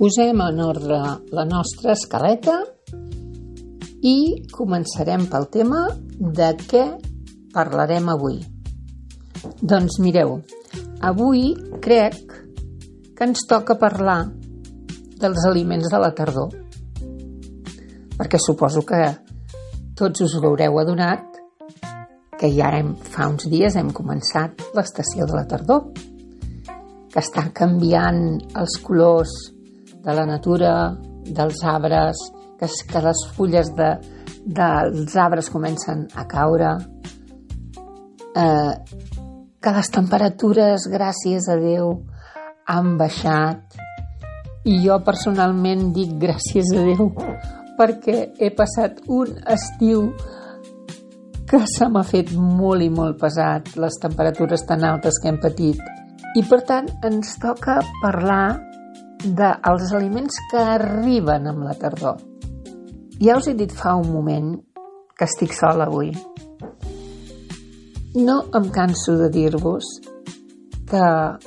Posem en ordre la nostra escaleta i començarem pel tema de què parlarem avui. Doncs mireu, avui crec que ens toca parlar dels aliments de la tardor, perquè suposo que tots us haureu adonat que ja fa uns dies hem començat l'estació de la tardor, que està canviant els colors de la natura, dels arbres, que les fulles dels arbres comencen a caure, que les temperatures, gràcies a Déu, han baixat. I jo personalment dic gràcies a Déu perquè he passat un estiu que se m'ha fet molt i molt pesat, les temperatures tan altes que hem patit. I per tant ens toca parlar dels aliments que arriben amb la tardor. Ja us he dit fa un moment que estic sola avui. No em canso de dir-vos que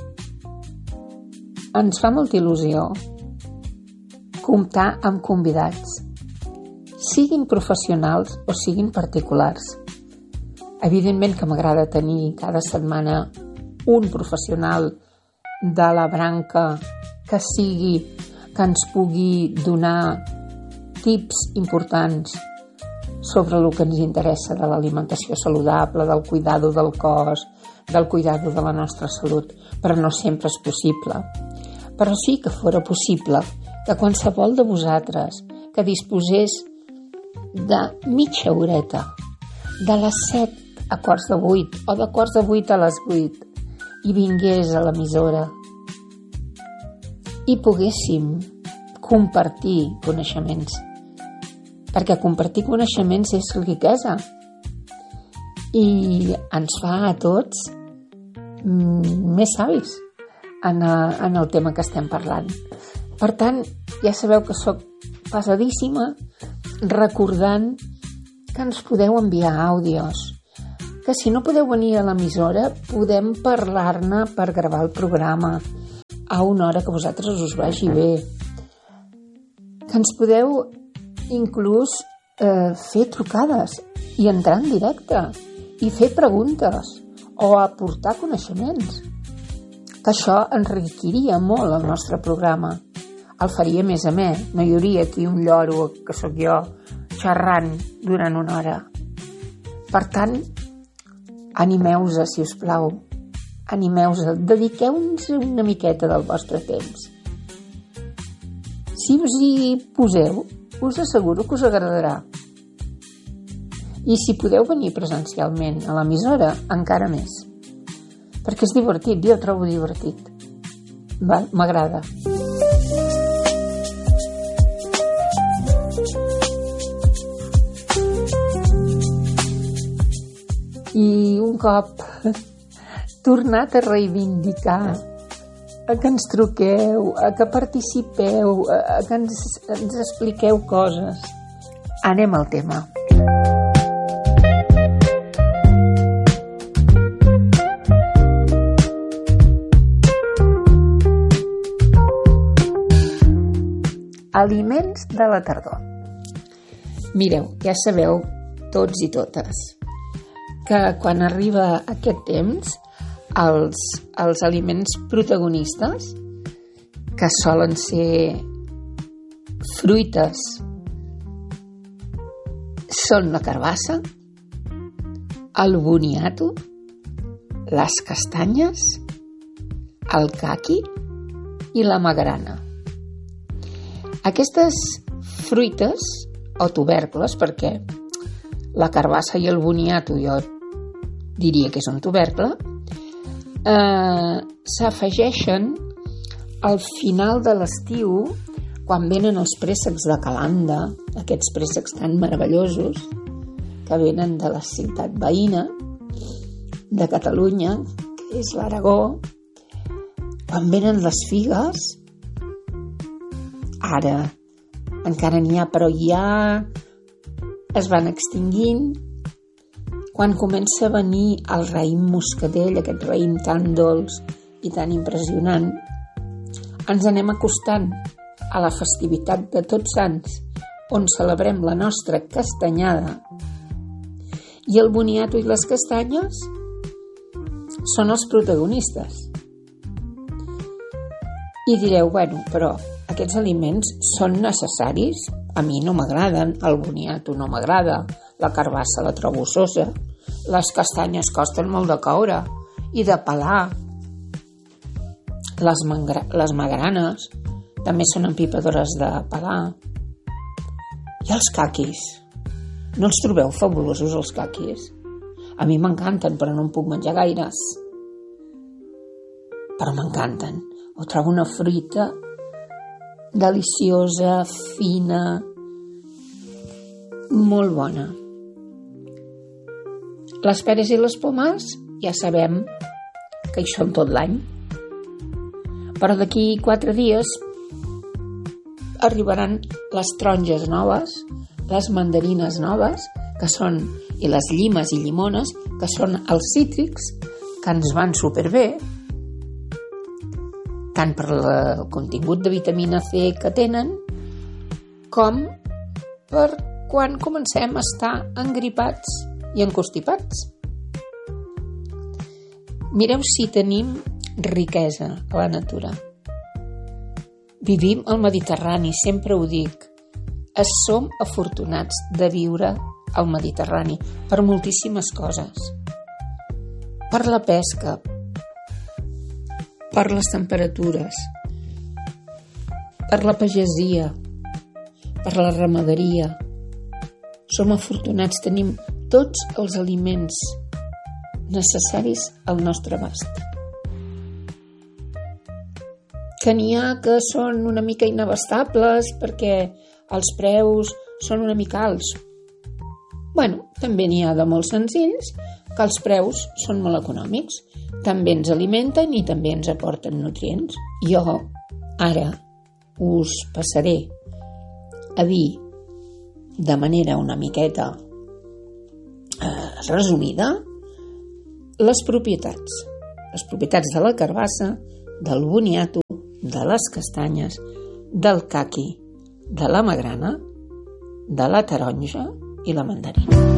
ens fa molta il·lusió comptar amb convidats, siguin professionals o siguin particulars. Evidentment que m'agrada tenir cada setmana un professional de la branca que ens pugui donar tips importants sobre el que ens interessa de l'alimentació saludable, del cuidado del cos, del cuidado de la nostra salut, però no sempre és possible. Però sí que fora possible que qualsevol de vosaltres que disposés de mitja horeta, de les 7 a quarts de 8 o de quarts de 8 a les 8, i vingués a l'emissora i poguéssim compartir coneixements, perquè compartir coneixements és riquesa i ens fa a tots més savis en el tema que estem parlant. Per tant, ja sabeu que sóc pesadíssima recordant que ens podeu enviar àudios, que si no podeu venir a l'emissora podem parlar-ne per gravar el programa a una hora que a vosaltres us vagi bé, que ens podeu inclús fer trucades i entrar en directe i fer preguntes o aportar coneixements, que això enriquiria molt el nostre programa, el faria més amè, no hi hauria aquí un lloro que sóc jo xerrant durant una hora. Per tant, animeu-vos, si us plau, animeu-vos, dediqueu-nos una miqueta del vostre temps. Si us hi poseu, us asseguro que us agradarà. I si podeu venir presencialment a l'emissora, encara més. Perquè és divertit, jo ho trobo divertit. M'agrada. I un cop tornat a reivindicar, a que ens truqueu, a que participeu, a que ens expliqueu coses. Anem al tema. Aliments de la tardor. Mireu, ja sabeu tots i totes que quan arriba aquest temps els aliments protagonistes, que solen ser fruites, són la carbassa, el boniato, les castanyes, el caqui i la magrana. Aquestes fruites o tubercles, perquè la carbassa i el boniato jo diria que és un tubercle, s'afegeixen al final de l'estiu, quan venen els préssecs de Calanda, aquests préssecs tan meravellosos que venen de la ciutat veïna de Catalunya, que és l'Aragó. Quan venen les figues, ara encara n'hi ha, però ja es van extingint. Quan comença a venir el raïm moscatell, aquest raïm tan dolç i tan impressionant, ens anem acostant a la festivitat de Tots Sants, on celebrem la nostra castanyada, i el boniato i les castanyes són els protagonistes. I direu, bueno, però aquests aliments són necessaris? A mi no m'agraden, el boniato no m'agrada, la carbassa la trobo sosa, les castanyes costen molt de coure i de pelar. Les magranes també són empipadores de pelar. I els caquis? No els trobeu fabulosos, els caquis? A mi m'encanten, però no en puc menjar gaires. Però m'encanten. Ho trobo una fruita deliciosa, fina, molt bona. Les peres i les pomes ja sabem que hi són tot l'any. Però d'aquí 4 dies arribaran les taronges noves, les mandarines noves, que són, i les llimes i llimones, que són els cítrics, que ens van superbé, tant per el contingut de vitamina C que tenen, com per quan comencem a estar engripats i encostipats. Mireu si tenim riquesa a la natura. Vivim al Mediterrani, sempre ho dic. Som afortunats de viure al Mediterrani per moltíssimes coses. Per la pesca, per les temperatures, per la pagesia, per la ramaderia. Som afortunats, tenim tots els aliments necessaris al nostre abast. Que n'hi ha que són una mica inabastables perquè els preus són una mica alts. Bueno, també n'hi ha de molt senzills que els preus són molt econòmics. També ens alimenten i també ens aporten nutrients. Jo ara us passaré a dir de manera una miqueta resumida les propietats de la carbassa, del boniato, de les castanyes, del caqui, de la magrana, de la taronja i la mandarina.